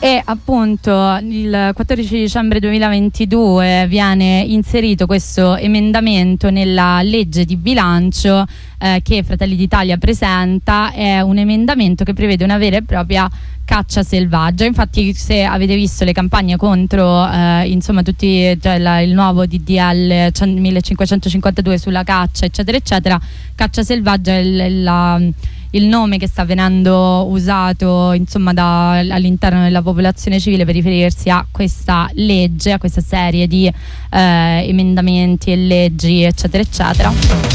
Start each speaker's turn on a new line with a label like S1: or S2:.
S1: E appunto il 14 dicembre 2022 viene inserito questo emendamento nella legge di bilancio che Fratelli d'Italia presenta. È un emendamento che prevede una vera e propria caccia selvaggia. Infatti, se avete visto le campagne contro insomma tutti, cioè il nuovo DDL 1552 sulla caccia eccetera eccetera, caccia selvaggia è il nome che sta venendo usato insomma all'interno della popolazione civile per riferirsi a questa legge, a questa serie di emendamenti e leggi eccetera eccetera.